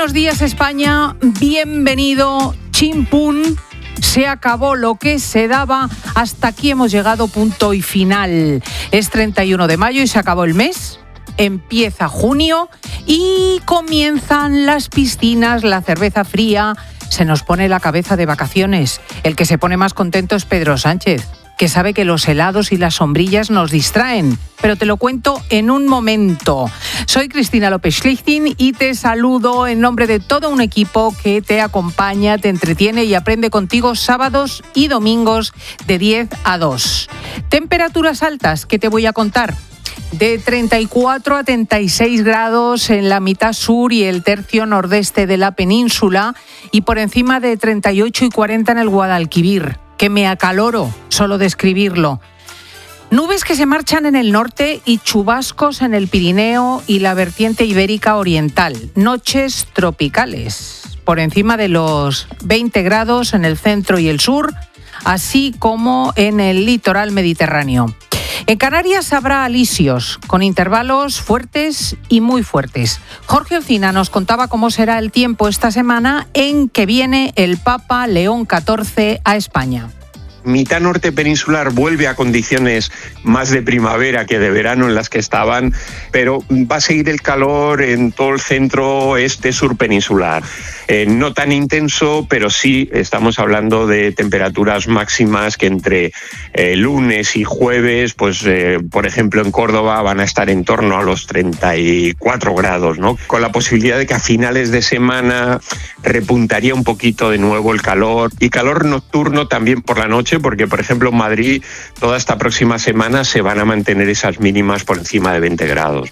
Buenos días, España. Bienvenido. Chimpún. Se acabó lo que se daba. Hasta aquí hemos llegado, punto y final. Es 31 de mayo y se acabó el mes. Empieza junio y comienzan las piscinas, la cerveza fría. Se nos pone la cabeza de vacaciones. El que se pone más contento es Pedro Sánchez, que sabe que los helados y las sombrillas nos distraen. Pero te lo cuento en un momento. Soy Cristina López-Schlichting y te saludo en nombre de todo un equipo que te acompaña, te entretiene y aprende contigo sábados y domingos de 10 a 2. Temperaturas altas que te voy a contar. De 34 a 36 grados en la mitad sur y el tercio nordeste de la península y por encima de 38 y 40 en el Guadalquivir, que me acaloro solo de escribirlo. Nubes que se marchan en el norte y chubascos en el Pirineo y la vertiente ibérica oriental. Noches tropicales, por encima de los 20 grados en el centro y el sur, así como en el litoral mediterráneo. En Canarias habrá alisios, con intervalos fuertes y muy fuertes. Jorge Olcina nos contaba cómo será el tiempo esta semana en que viene el Papa León XIV a España. Mitad norte peninsular vuelve a condiciones más de primavera que de verano en las que estaban, pero va a seguir el calor en todo el centro este sur peninsular. No tan intenso, pero sí estamos hablando de temperaturas máximas que entre lunes y jueves, por ejemplo en Córdoba van a estar en torno a los 34 grados, ¿no? Con la posibilidad de que a finales de semana repuntaría un poquito de nuevo el calor, y calor nocturno también por la noche, porque por ejemplo en Madrid toda esta próxima semana se van a mantener esas mínimas por encima de 20 grados.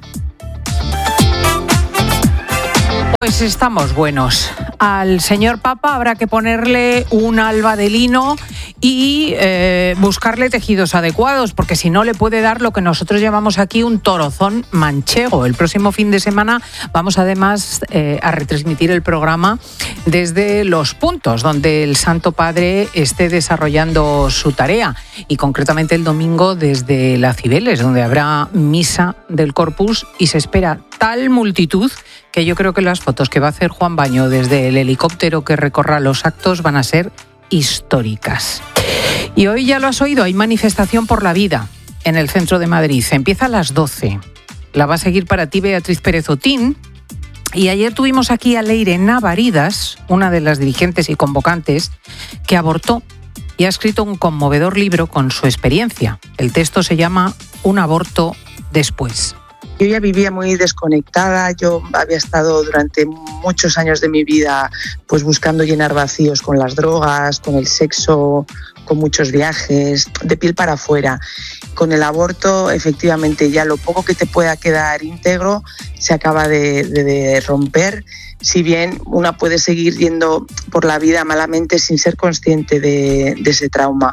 Pues estamos buenos. Al señor Papa habrá que ponerle un alba de lino y buscarle tejidos adecuados, porque si no le puede dar lo que nosotros llamamos aquí un torozón manchego. El próximo fin de semana vamos además a retransmitir el programa desde Los Puntos, donde el Santo Padre esté desarrollando su tarea, y concretamente el domingo desde la Cibeles, donde habrá misa del Corpus y se espera tal multitud que yo creo que las fotos que va a hacer Juan Baño desde el helicóptero que recorra los actos van a ser históricas. Y hoy ya lo has oído, hay manifestación por la vida en el centro de Madrid. Empieza a las 12. La va a seguir para ti Beatriz Pérez Otín. Y ayer tuvimos aquí a Leire Navaridas, una de las dirigentes y convocantes, que abortó y ha escrito un conmovedor libro con su experiencia. El texto se llama Un aborto después. Yo ya vivía muy desconectada, yo había estado durante muchos años de mi vida pues buscando llenar vacíos con las drogas, con el sexo, con muchos viajes, de piel para afuera. Con el aborto, efectivamente, ya lo poco que te pueda quedar íntegro se acaba de romper, si bien una puede seguir yendo por la vida malamente sin ser consciente de ese trauma.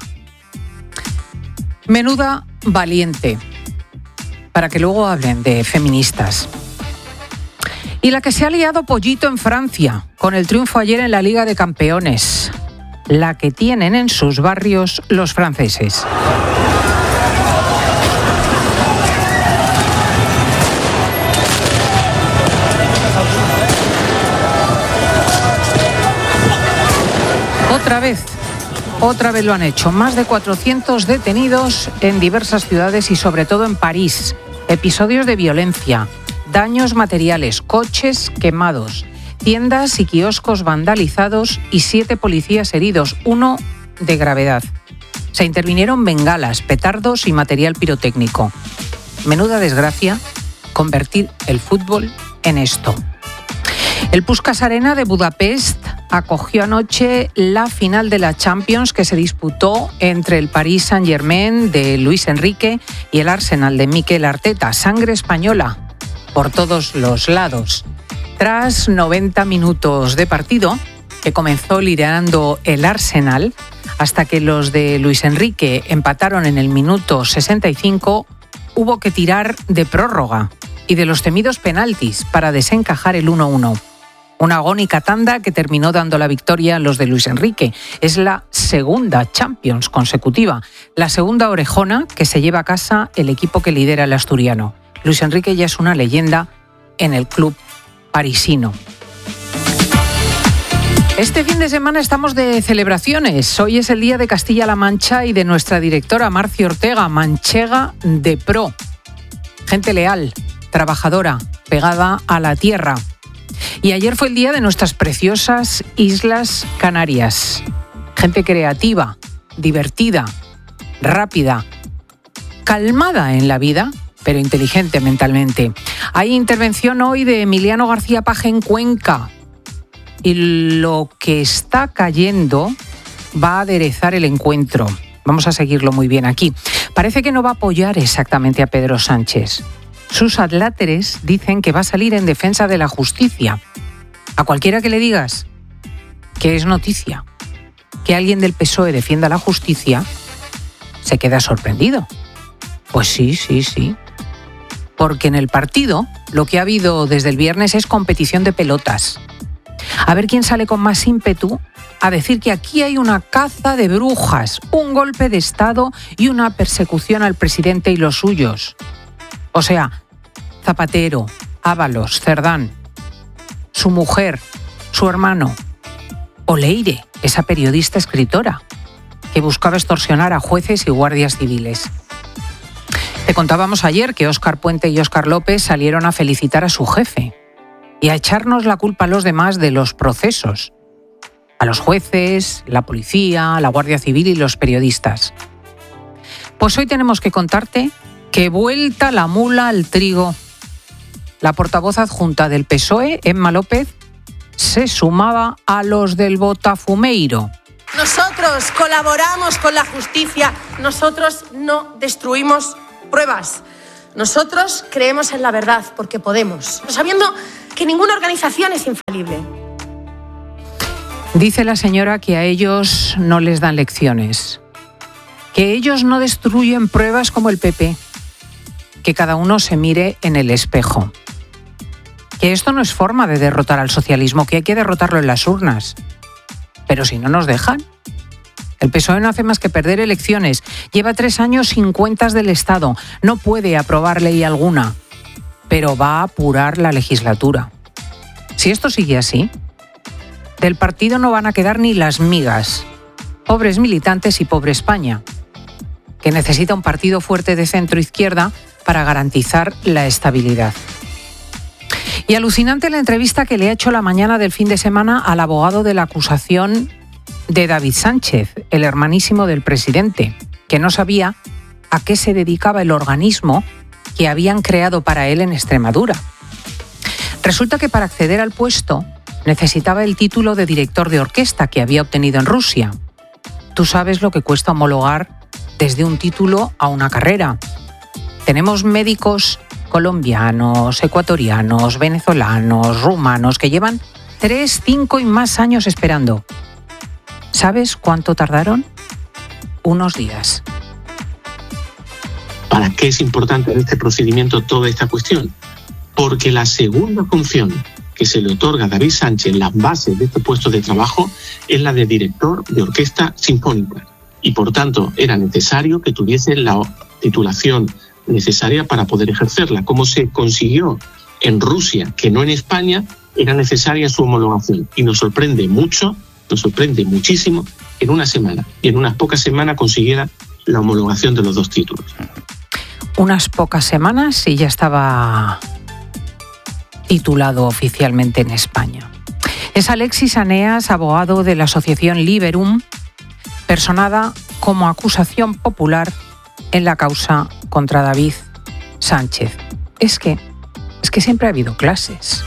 Menuda valiente, para que luego hablen de feministas. Y la que se ha liado pollito en Francia, con el triunfo ayer en la Liga de Campeones. La que tienen en sus barrios los franceses. Otra vez lo han hecho. Más de 400 detenidos en diversas ciudades y sobre todo en París. Episodios de violencia, daños materiales, coches quemados, tiendas y kioscos vandalizados y 7 policías heridos, 1 de gravedad. Se intervinieron bengalas, petardos y material pirotécnico. Menuda desgracia convertir el fútbol en esto. El Puskás Arena de Budapest acogió anoche la final de la Champions que se disputó entre el Paris Saint-Germain de Luis Enrique y el Arsenal de Mikel Arteta. Sangre española por todos los lados. Tras 90 minutos de partido, que comenzó liderando el Arsenal, hasta que los de Luis Enrique empataron en el minuto 65, hubo que tirar de prórroga y de los temidos penaltis para desencajar el 1-1. Una agónica tanda que terminó dando la victoria a los de Luis Enrique. Es la segunda Champions consecutiva, la segunda orejona que se lleva a casa el equipo que lidera el asturiano. Luis Enrique ya es una leyenda en el club parisino. Este fin de semana estamos de celebraciones. Hoy es el día de Castilla-La Mancha y de nuestra directora Marci Ortega, manchega de pro. Gente leal, trabajadora, pegada a la tierra. Y ayer fue el día de nuestras preciosas Islas Canarias. Gente creativa, divertida, rápida, calmada en la vida, pero inteligente mentalmente. Hay intervención hoy de Emiliano García Paje en Cuenca. Y lo que está cayendo va a aderezar el encuentro. Vamos a seguirlo muy bien aquí. Parece que no va a apoyar exactamente a Pedro Sánchez. Sus adláteres dicen que va a salir en defensa de la justicia. A cualquiera que le digas que es noticia que alguien del PSOE defienda la justicia, se queda sorprendido. Pues sí. Porque en el partido lo que ha habido desde el viernes es competición de pelotas. A ver quién sale con más ímpetu a decir que aquí hay una caza de brujas, un golpe de Estado y una persecución al presidente y los suyos. O sea, Zapatero, Ábalos, Cerdán, su mujer, su hermano, o Leire, esa periodista escritora que buscaba extorsionar a jueces y guardias civiles. Te contábamos ayer que Óscar Puente y Óscar López salieron a felicitar a su jefe y a echarnos la culpa a los demás de los procesos, a los jueces, la policía, la Guardia Civil y los periodistas. Pues hoy tenemos que contarte que vuelta la mula al trigo. La portavoz adjunta del PSOE, Emma López, se sumaba a los del Botafumeiro. Nosotros colaboramos con la justicia, nosotros no destruimos pruebas. Nosotros creemos en la verdad porque podemos, sabiendo que ninguna organización es infalible. Dice la señora que a ellos no les dan lecciones, que ellos no destruyen pruebas como el PP, que cada uno se mire en el espejo, que esto no es forma de derrotar al socialismo, que hay que derrotarlo en las urnas. Pero si no nos dejan. El PSOE no hace más que perder elecciones. Lleva 3 años sin cuentas del Estado. No puede aprobar ley alguna, pero va a apurar la legislatura. Si esto sigue así, del partido no van a quedar ni las migas. Pobres militantes y pobre España, que necesita un partido fuerte de centro-izquierda para garantizar la estabilidad. Y alucinante la entrevista que le ha hecho la mañana del fin de semana al abogado de la acusación de David Sánchez, el hermanísimo del presidente, que no sabía a qué se dedicaba el organismo que habían creado para él en Extremadura. Resulta que para acceder al puesto necesitaba el título de director de orquesta que había obtenido en Rusia. Tú sabes lo que cuesta homologar desde un título a una carrera. Tenemos médicos colombianos, ecuatorianos, venezolanos, rumanos que llevan 3, 5 y más años esperando. ¿Sabes cuánto tardaron? Unos días. ¿Para qué es importante en este procedimiento toda esta cuestión? Porque la segunda función que se le otorga a David Sánchez en las bases de este puesto de trabajo es la de director de orquesta sinfónica. Y por tanto era necesario que tuviese la titulación necesaria para poder ejercerla. Como se consiguió en Rusia, que no en España, era necesaria su homologación. Y nos sorprende mucho, nos sorprende muchísimo, que en una semana y en unas pocas semanas consiguiera la homologación de los 2 títulos. Unas pocas semanas y ya estaba titulado oficialmente en España. Es Alexis Aneas, abogado de la asociación Liberum, personada como acusación popular en la causa contra David Sánchez. Es que siempre ha habido clases.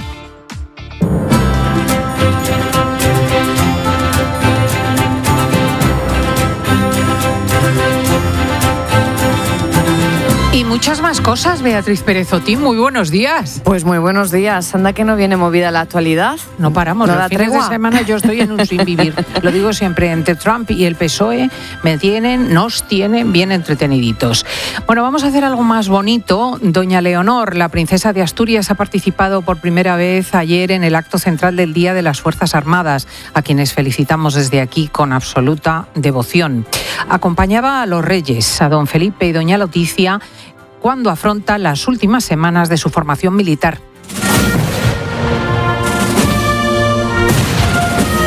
Y muchas más cosas, Beatriz Pérez Otín. Muy buenos días. Pues muy buenos días. Anda que no viene movida la actualidad. No paramos. No Los fines de semana yo estoy en un sin vivir. Lo digo siempre, entre Trump y el PSOE nos tienen bien entreteniditos. Bueno, vamos a hacer algo más bonito. Doña Leonor, la princesa de Asturias, ha participado por primera vez ayer en el acto central del Día de las Fuerzas Armadas, a quienes felicitamos desde aquí con absoluta devoción. Acompañaba a los reyes, a don Felipe y doña Leticia, cuando afronta las últimas semanas de su formación militar.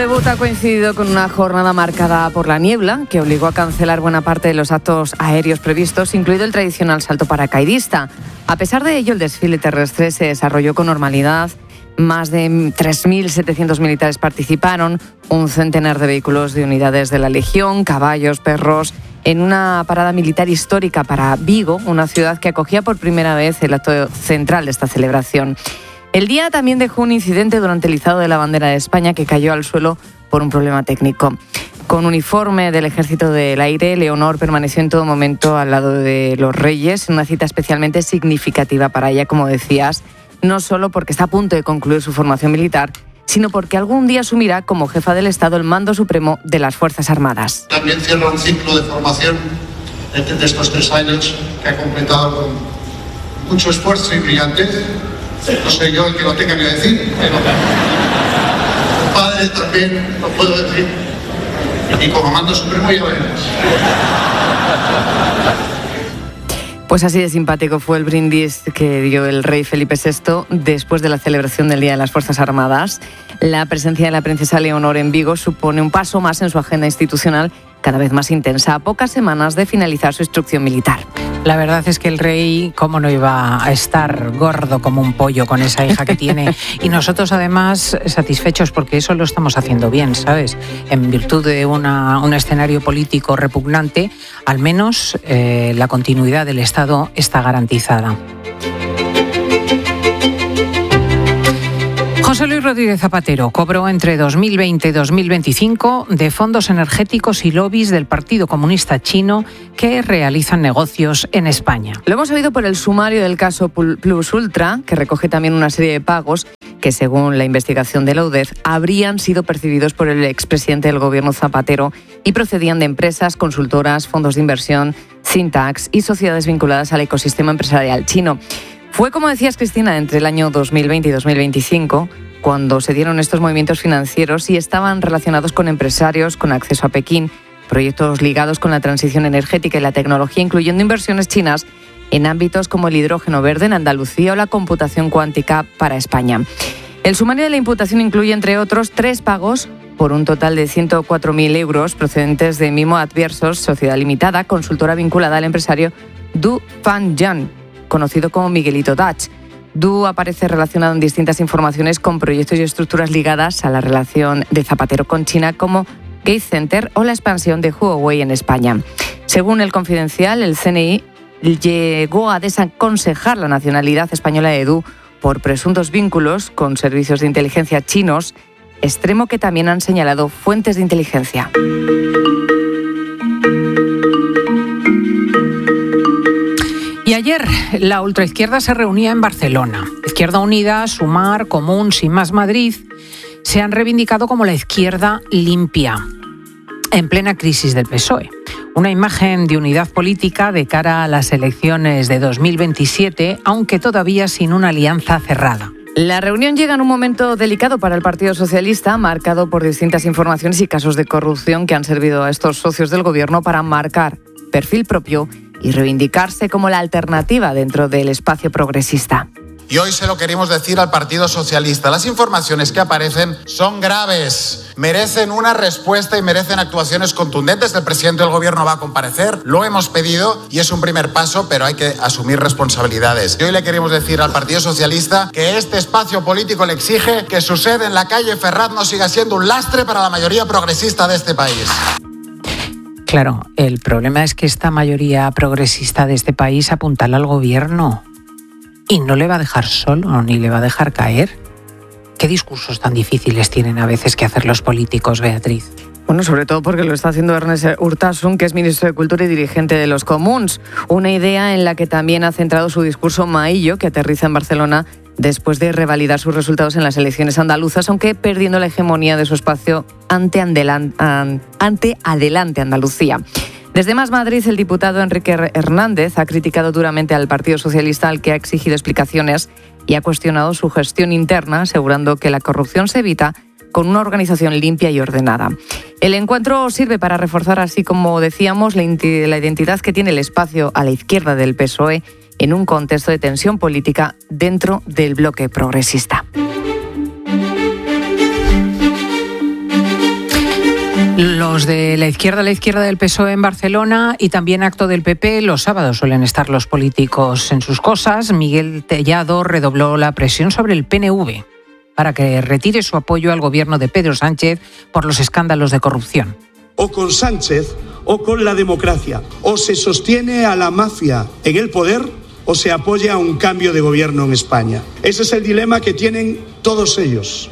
debut ha coincidido con una jornada marcada por la niebla, que obligó a cancelar buena parte de los actos aéreos previstos, incluido el tradicional salto paracaidista. A pesar de ello, el desfile terrestre se desarrolló con normalidad. Más de 3.700 militares participaron, un centenar de vehículos de unidades de la Legión, caballos, perros, en una parada militar histórica para Vigo, una ciudad que acogía por primera vez el acto central de esta celebración. El día también dejó un incidente durante el izado de la bandera de España que cayó al suelo por un problema técnico. Con uniforme del Ejército del Aire, Leonor permaneció en todo momento al lado de los reyes, en una cita especialmente significativa para ella, como decías, no solo porque está a punto de concluir su formación militar, sino porque algún día asumirá como jefa del Estado el mando supremo de las Fuerzas Armadas. También cierra un ciclo de formación de estos 3 años que ha completado con mucho esfuerzo y brillantez. No soy yo el que lo tenga que decir, pero como padre también lo puedo decir. Y como mando supremo ya veremos. Pues así de simpático fue el brindis que dio el rey Felipe VI después de la celebración del Día de las Fuerzas Armadas. La presencia de la princesa Leonor en Vigo supone un paso más en su agenda institucional, cada vez más intensa, a pocas semanas de finalizar su instrucción militar. La verdad es que el rey, cómo no iba a estar gordo como un pollo con esa hija que tiene. Y nosotros además satisfechos porque eso lo estamos haciendo bien, ¿sabes? En virtud de un escenario político repugnante, al menos la continuidad del Estado está garantizada. José Luis Rodríguez Zapatero cobró entre 2020 y 2025 de fondos energéticos y lobbies del Partido Comunista Chino que realizan negocios en España. Lo hemos sabido por el sumario del caso Plus Ultra, que recoge también una serie de pagos que, según la investigación de la UDEF, habrían sido percibidos por el expresidente del gobierno Zapatero y procedían de empresas, consultoras, fondos de inversión, think tanks y sociedades vinculadas al ecosistema empresarial chino. Fue, como decías, Cristina, entre el año 2020 y 2025 cuando se dieron estos movimientos financieros y estaban relacionados con empresarios con acceso a Pekín, proyectos ligados con la transición energética y la tecnología, incluyendo inversiones chinas en ámbitos como el hidrógeno verde en Andalucía o la computación cuántica para España. El sumario de la imputación incluye, entre otros, 3 pagos por un total de 104.000 euros procedentes de Mimo Adversos, sociedad limitada, consultora vinculada al empresario Du Fanjan, conocido como Miguelito Dutch. Du aparece relacionado en distintas informaciones con proyectos y estructuras ligadas a la relación de Zapatero con China, como Gate Center o la expansión de Huawei en España. Según El Confidencial, el CNI llegó a desaconsejar la nacionalidad española de Du por presuntos vínculos con servicios de inteligencia chinos, extremo que también han señalado fuentes de inteligencia. Y ayer la ultraizquierda se reunía en Barcelona. Izquierda Unida, Sumar, Común, Sin Más Madrid se han reivindicado como la izquierda limpia, en plena crisis del PSOE. Una imagen de unidad política de cara a las elecciones de 2027, aunque todavía sin una alianza cerrada. La reunión llega en un momento delicado para el Partido Socialista, marcado por distintas informaciones y casos de corrupción que han servido a estos socios del gobierno para marcar perfil propio y reivindicarse como la alternativa dentro del espacio progresista. Y hoy se lo queremos decir al Partido Socialista. Las informaciones que aparecen son graves, merecen una respuesta y merecen actuaciones contundentes. El presidente del gobierno va a comparecer, lo hemos pedido y es un primer paso, pero hay que asumir responsabilidades. Y hoy le queremos decir al Partido Socialista que este espacio político le exige que su sede en la calle Ferraz no siga siendo un lastre para la mayoría progresista de este país. Claro, el problema es que esta mayoría progresista de este país apuntala al gobierno y no le va a dejar solo, ni le va a dejar caer. ¿Qué discursos tan difíciles tienen a veces que hacer los políticos, Beatriz? Bueno, sobre todo porque lo está haciendo Ernest Urtasun, que es ministro de Cultura y dirigente de los Comuns. Una idea en la que también ha centrado su discurso Maillo, que aterriza en Barcelona después de revalidar sus resultados en las elecciones andaluzas, aunque perdiendo la hegemonía de su espacio ante Adelante Andalucía. Desde Más Madrid, el diputado Enrique Hernández ha criticado duramente al Partido Socialista, al que ha exigido explicaciones y ha cuestionado su gestión interna, asegurando que la corrupción se evita con una organización limpia y ordenada. El encuentro sirve para reforzar, así como decíamos, la identidad que tiene el espacio a la izquierda del PSOE en un contexto de tensión política dentro del bloque progresista. Los de la izquierda del PSOE en Barcelona y también acto del PP. Los sábados suelen estar los políticos en sus cosas. Miguel Tellado redobló la presión sobre el PNV para que retire su apoyo al gobierno de Pedro Sánchez por los escándalos de corrupción. O con Sánchez o con la democracia. O se sostiene a la mafia en el poder o se apoya a un cambio de gobierno en España. Ese es el dilema que tienen todos ellos.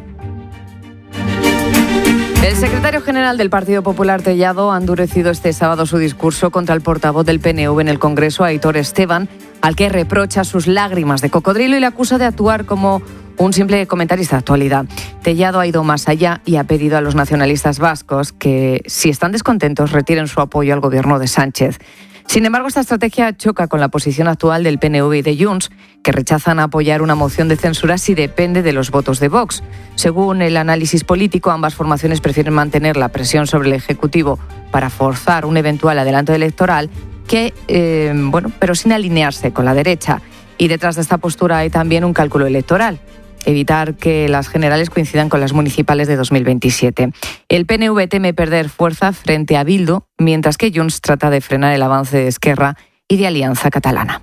El secretario general del Partido Popular, Tellado, ha endurecido este sábado su discurso contra el portavoz del PNV en el Congreso, Aitor Esteban, al que reprocha sus lágrimas de cocodrilo y le acusa de actuar como un simple comentarista de actualidad. Tellado ha ido más allá y ha pedido a los nacionalistas vascos que, si están descontentos, retiren su apoyo al gobierno de Sánchez. Sin embargo, esta estrategia choca con la posición actual del PNV y de Junts, que rechazan apoyar una moción de censura si depende de los votos de Vox. Según el análisis político, ambas formaciones prefieren mantener la presión sobre el Ejecutivo para forzar un eventual adelanto electoral, pero sin alinearse con la derecha. Y detrás de esta postura hay también un cálculo electoral: evitar que las generales coincidan con las municipales de 2027. El PNV teme perder fuerza frente a Bildu, mientras que Junts trata de frenar el avance de Esquerra y de Alianza Catalana.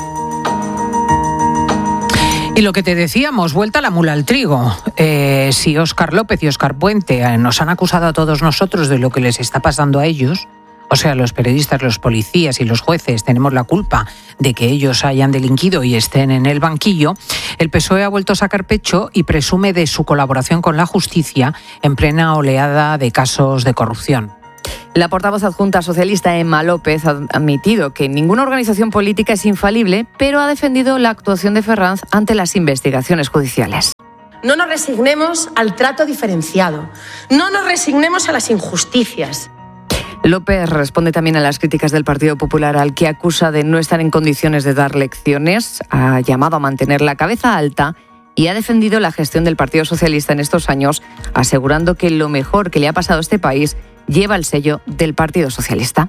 Y lo que te decíamos, vuelta la mula al trigo. Si Óscar López y Óscar Puente nos han acusado a todos nosotros de lo que les está pasando a ellos, o sea, los periodistas, los policías y los jueces tenemos la culpa de que ellos hayan delinquido y estén en el banquillo, el PSOE ha vuelto a sacar pecho y presume de su colaboración con la justicia en plena oleada de casos de corrupción. La portavoz adjunta socialista Emma López ha admitido que ninguna organización política es infalible, pero ha defendido la actuación de Ferranz ante las investigaciones judiciales. No nos resignemos al trato diferenciado. No nos resignemos a las injusticias. López responde también a las críticas del Partido Popular, al que acusa de no estar en condiciones de dar lecciones, ha llamado a mantener la cabeza alta y ha defendido la gestión del Partido Socialista en estos años, asegurando que lo mejor que le ha pasado a este país lleva el sello del Partido Socialista.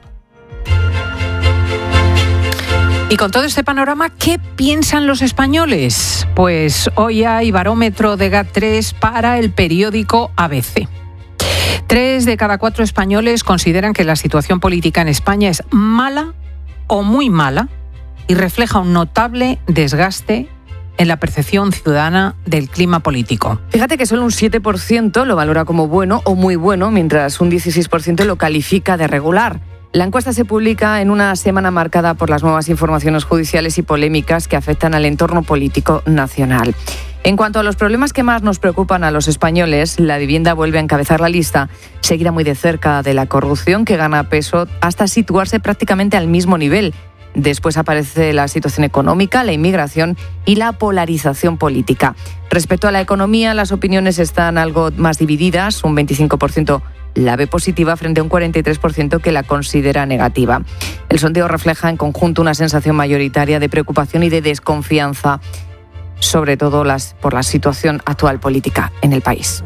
Y con todo este panorama, ¿qué piensan los españoles? Pues hoy hay barómetro de GAT3 para el periódico ABC. 3 de cada 4 españoles consideran que la situación política en España es mala o muy mala y refleja un notable desgaste en la percepción ciudadana del clima político. Fíjate que solo un 7% lo valora como bueno o muy bueno, mientras un 16% lo califica de regular. La encuesta se publica en una semana marcada por las nuevas informaciones judiciales y polémicas que afectan al entorno político nacional. En cuanto a los problemas que más nos preocupan a los españoles, la vivienda vuelve a encabezar la lista, seguida muy de cerca de la corrupción, que gana peso hasta situarse prácticamente al mismo nivel. Después aparece la situación económica, la inmigración y la polarización política. Respecto a la economía, las opiniones están algo más divididas. Un 25% la ve positiva frente a un 43% que la considera negativa. El sondeo refleja en conjunto una sensación mayoritaria de preocupación y de desconfianza, sobre todo por la situación actual política en el país.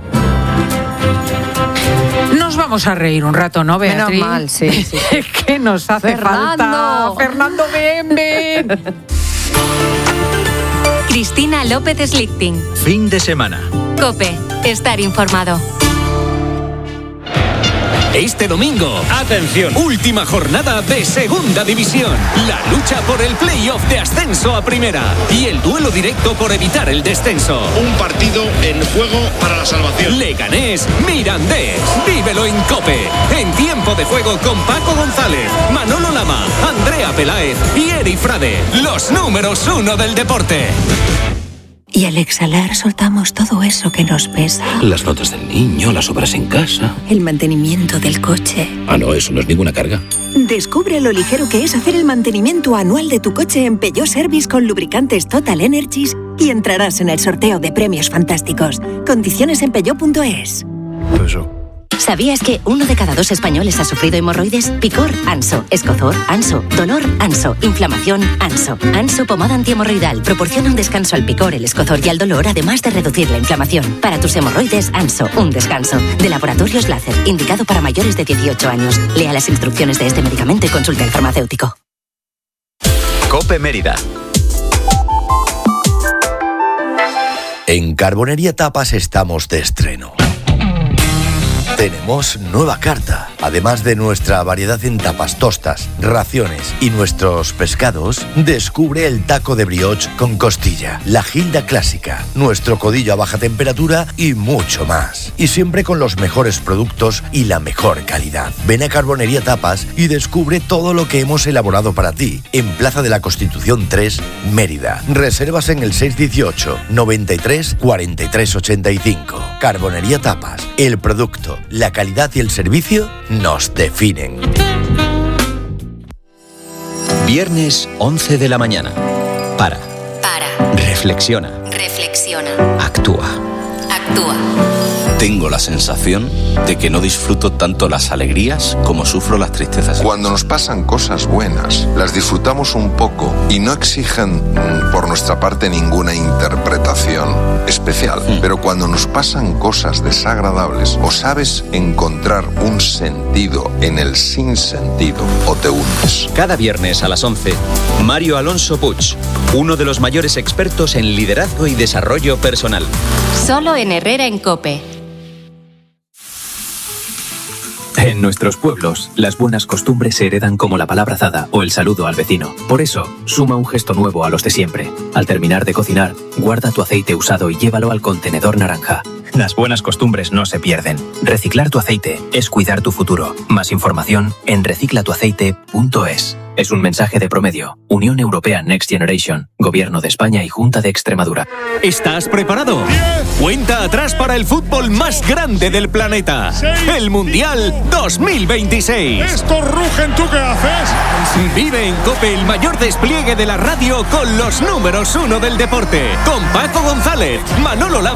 Nos vamos a reír un rato, ¿no, Beatriz? Menos mal, sí. ¿Qué nos hace falta? Fernando, ven. Cristina López Slichting. Fin de semana. COPE. Estar informado. Este domingo, atención, última jornada de Segunda División. La lucha por el playoff de ascenso a Primera y el duelo directo por evitar el descenso. Un partido en juego para la salvación. Leganés, Mirandés. Vívelo en COPE. En tiempo de juego con Paco González, Manolo Lama, Andrea Peláez y Eri Frade. Los números 1 del deporte. Y al exhalar soltamos todo eso que nos pesa. Las notas del niño, las obras en casa. El mantenimiento del coche. Ah, no, eso no es ninguna carga. Descubre lo ligero que es hacer el mantenimiento anual de tu coche en Peugeot Service con lubricantes Total Energies y entrarás en el sorteo de premios fantásticos. Condiciones en peugeot.es. ¿Sabías que 1 de cada 2 españoles ha sufrido hemorroides? Picor, Anso. Escozor, Anso. Dolor, Anso. Inflamación, Anso. Anso pomada antihemorroidal proporciona un descanso al picor, el escozor y al dolor, además de reducir la inflamación. Para tus hemorroides, Anso. Un descanso. De Laboratorios Láser, indicado para mayores de 18 años. Lea las instrucciones de este medicamento y consulte al farmacéutico. COPE Mérida. En Carbonería Tapas estamos de estreno. Tenemos nueva carta. Además de nuestra variedad en tapas, tostas, raciones y nuestros pescados, descubre el taco de brioche con costilla, la gilda clásica, nuestro codillo a baja temperatura y mucho más. Y siempre con los mejores productos y la mejor calidad. Ven a Carbonería Tapas y descubre todo lo que hemos elaborado para ti en Plaza de la Constitución 3, Mérida. Reservas en el 618 93 43 85. Carbonería Tapas. El producto, la calidad y el servicio nos definen. Viernes 11 de la mañana. Para. Reflexiona. Actúa. Tengo la sensación de que no disfruto tanto las alegrías como sufro las tristezas. Cuando nos pasan cosas buenas, las disfrutamos un poco y no exigen por nuestra parte ninguna interpretación especial. Pero cuando nos pasan cosas desagradables, o sabes encontrar un sentido en el sinsentido o te hundes. Cada viernes a las 11, Mario Alonso Puig, uno de los mayores expertos en liderazgo y desarrollo personal. Solo en Herrera en COPE. En nuestros pueblos, las buenas costumbres se heredan como la palabra dada o el saludo al vecino. Por eso, suma un gesto nuevo a los de siempre. Al terminar de cocinar, guarda tu aceite usado y llévalo al contenedor naranja. Las buenas costumbres no se pierden. Reciclar tu aceite es cuidar tu futuro. Más información en reciclatuaceite.es. Es un mensaje de Promedio, Unión Europea Next Generation, Gobierno de España y Junta de Extremadura. ¿Estás preparado? 10. Cuenta atrás para el fútbol más grande del planeta. 6. El Mundial 2026. Estos rugen, ¿tú qué haces? Vive en COPE el mayor despliegue de la radio con los números 1 del deporte. Con Paco González, Manolo Lama